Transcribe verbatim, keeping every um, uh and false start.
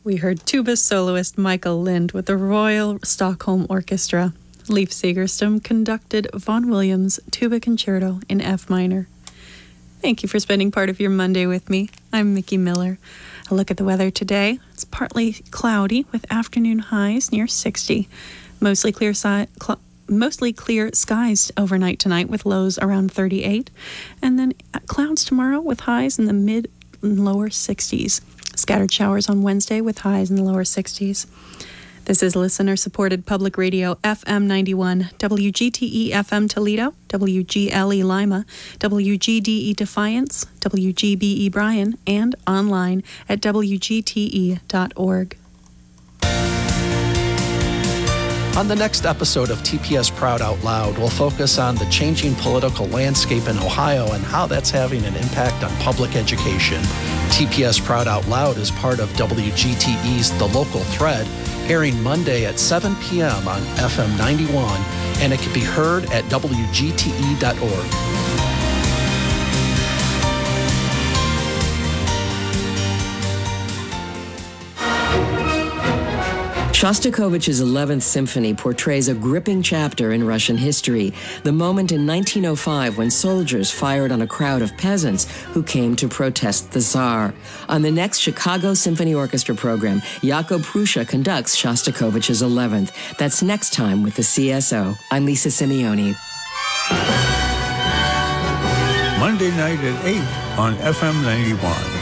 We heard tuba soloist Michael Lind with the Royal Stockholm Orchestra. Leif Segerstam conducted Vaughan Williams' Tuba Concerto in F minor. Thank you for spending part of your Monday with me. I'm Mickey Miller. A look at the weather today. It's partly cloudy with afternoon highs near sixty. Mostly clear si- cl- mostly clear skies overnight tonight with lows around thirty-eight. And then clouds tomorrow with highs in the mid and lower sixties. Scattered showers on Wednesday with highs in the lower sixties. This is listener-supported public radio F M ninety-one, W G T E F M Toledo, W G L E Lima, W G D E Defiance, W G B E Bryan, and online at W G T E dot org. On the next episode of T P S Proud Out Loud, we'll focus on the changing political landscape in Ohio and how that's having an impact on public education. T P S Proud Out Loud is part of W G T E's The Local Thread, airing Monday at seven p.m. on F M ninety-one, and it can be heard at W G T E dot org. Shostakovich's eleventh Symphony portrays a gripping chapter in Russian history, the moment in nineteen oh five when soldiers fired on a crowd of peasants who came to protest the Tsar. On the next Chicago Symphony Orchestra program, Jakub Prussia conducts Shostakovich's eleventh. That's next time with the C S O. I'm Lisa Simeone. Monday night at eight on F M ninety-one.